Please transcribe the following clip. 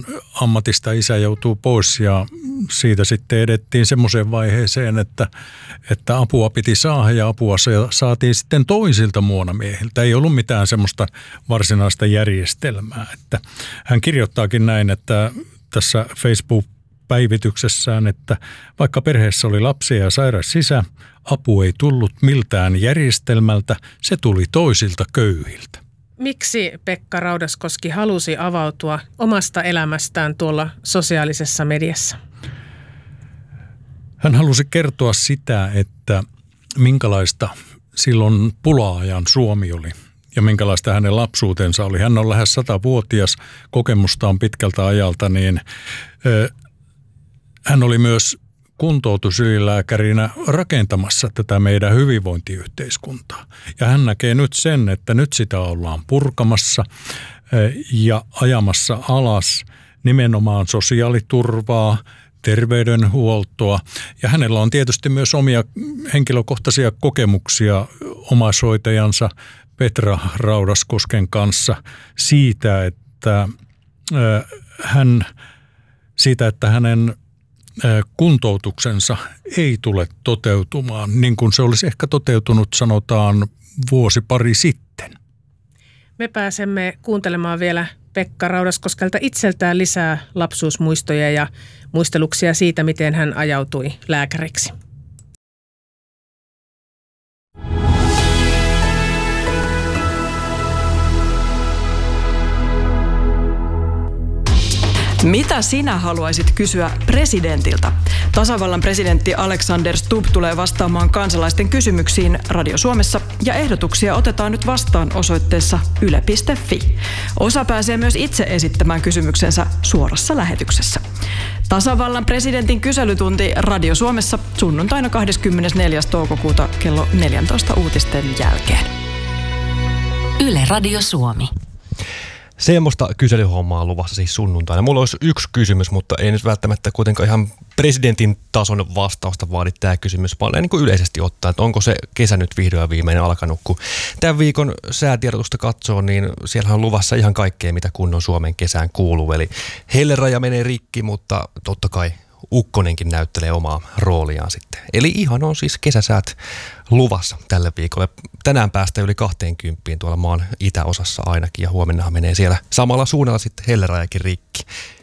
ammatista isä joutuu pois ja siitä sitten edettiin semmoiseen vaiheeseen, että apua piti saada ja apua saatiin sitten toisilta muonamiehiltä. Ei ollut mitään semmoista varsinaista järjestelmää. Että hän kirjoittaakin näin, että tässä Facebook-päivityksessään, että vaikka perheessä oli lapsia ja sairas sisä, apu ei tullut miltään järjestelmältä, se tuli toisilta köyhiltä. Miksi Pekka Raudaskoski halusi avautua omasta elämästään tuolla sosiaalisessa mediassa? Hän halusi kertoa sitä, että minkälaista silloin pula-ajan Suomi oli ja minkälaista hänen lapsuutensa oli. Hän on lähes 100-vuotias, kokemusta on pitkältä ajalta, niin hän oli myös kuntoutusylilääkärinä rakentamassa tätä meidän hyvinvointiyhteiskuntaa. Ja hän näkee nyt sen, että nyt sitä ollaan purkamassa ja ajamassa alas nimenomaan sosiaaliturvaa, terveydenhuoltoa. Ja hänellä on tietysti myös omia henkilökohtaisia kokemuksia omaishoitajansa Petra Raudaskosken kanssa siitä, että hänen kuntoutuksensa ei tule toteutumaan niin kuin se olisi ehkä toteutunut, sanotaan, vuosi pari sitten. Me pääsemme kuuntelemaan vielä Pekka Raudaskoskelta itseltään lisää lapsuusmuistoja ja muisteluksia siitä, miten hän ajautui lääkäriksi. Mitä sinä haluaisit kysyä presidentiltä? Tasavallan presidentti Alexander Stubb tulee vastaamaan kansalaisten kysymyksiin Radio Suomessa ja ehdotuksia otetaan nyt vastaan osoitteessa yle.fi. Osa pääsee myös itse esittämään kysymyksensä suorassa lähetyksessä. Tasavallan presidentin kyselytunti Radio Suomessa sunnuntaina 24. toukokuuta kello 14 uutisten jälkeen. Yle Radio Suomi. Semmoista kyselyhommaa on luvassa siis sunnuntaina. Mulla olisi yksi kysymys, mutta ei nyt välttämättä kuitenkaan ihan presidentin tason vastausta vaadi tämä kysymys, vaan niin kuin yleisesti ottaa, että onko se kesä nyt vihdoin viimein alkanut. Kun tämän viikon säätiedotusta katsoo, niin siellä on luvassa ihan kaikkea, mitä kunnon Suomen kesään kuuluu. Eli helleraja menee rikki, mutta totta kai ukkonenkin näyttelee omaa rooliaan sitten. Eli ihan on siis kesäsäät luvassa tälle viikolle. Tänään päästään yli 20 tuolla maan itäosassa ainakin ja huomennahan menee siellä samalla suunnalla sitten hellerajakin rikki.